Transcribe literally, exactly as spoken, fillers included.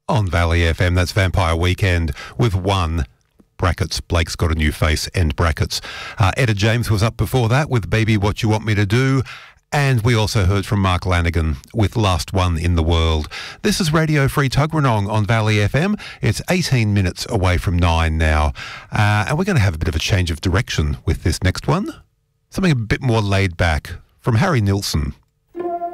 On Valley F M. That's Vampire Weekend with one. Brackets. Blake's got a new face. End brackets. Uh, Etta James was up before that with Baby What You Want Me to Do. And we also heard from Mark Lanigan with Last One in the World. This is Radio Free Tuggeranong on Valley F M. It's eighteen minutes away from nine now. Uh, and we're going to have a bit of a change of direction with this next one. Something a bit more laid back from Harry Nilsson.